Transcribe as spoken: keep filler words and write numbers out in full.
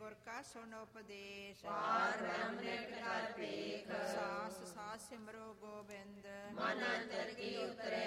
ਗੁਰ ਕਾ ਸੁਣ ਉਪਦੇਸ਼। ਪਾਰ ਬ੍ਰਹਮ ਨਿਰਭੈ ਕਰ ਭੇਖ, ਸਾਸ ਸਾਸ ਸਿਮਰੋ ਗੋਬਿੰਦ। ਮਨ ਅੰਤਰ ਕੀ ਉਤਰੈ